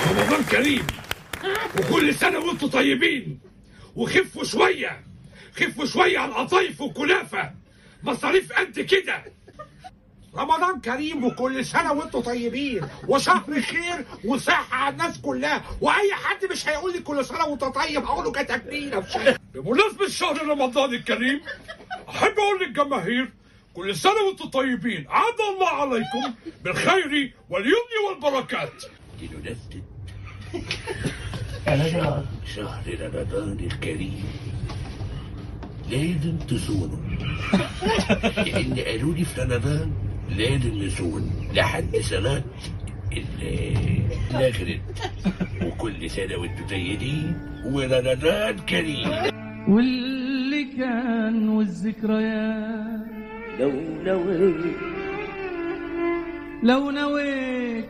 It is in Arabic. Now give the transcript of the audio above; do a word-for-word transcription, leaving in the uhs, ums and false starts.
رمضان كريم وكل سنة وانتم طيبين. وخفوا شوية، خفوا شوية على القطايف والكنافة، مصاريف قد كده. رمضان كريم وكل سنة وانتم طيبين، وشهر خير وصحة على الناس كلها، وأي حد مش هيقول لي كل سنة وانت طيب هقول له كتكبيرة في شهر. بمناسبة شهر رمضان الكريم أحب أقول للجماهير كل سنة وانتم طيبين، عاد الله عليكم بالخير واليمن والبركات. لنجدد شهر رمضان الكريم لازم تصونوا، لأن قالوا لي في رمضان لازم نصون لحد صلاة المغرب. وكل سنة وانتم طيبين ورمضان كريم. واللي كان والذكريات لو نويت لو نويت